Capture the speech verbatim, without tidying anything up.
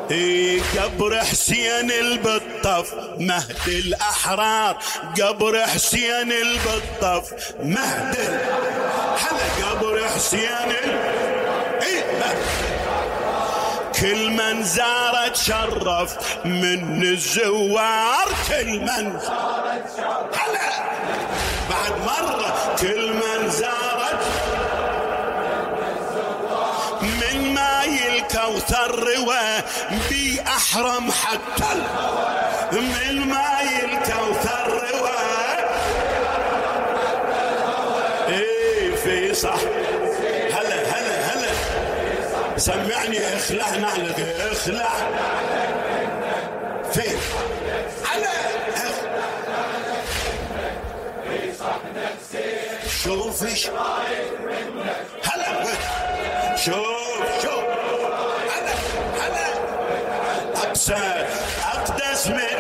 اي قبر حسين البطف مهد الأحرار، قبر حسين البطف مهد هلا قبر حسين اي مهد. كل من زار تشرف من الزوار، كل من زار تشرف هلا بعد مرة، كل من زارت من ماي الكوثر روى بي أحرم حتى الهوى، من ماي الكوثر روى ايه في صح. هلا هلا هلا سمعني اخلع نعلك اخلع فين هلا شوف ايش هلا شوف شوف هلا هلا اقسى اقدس من